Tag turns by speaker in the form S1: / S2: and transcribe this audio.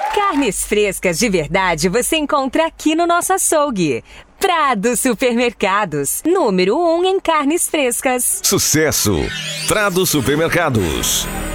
S1: Carnes frescas de verdade você encontra aqui no nosso açougue. Prado Supermercados, número 1 em carnes frescas.
S2: Sucesso! Prado Supermercados.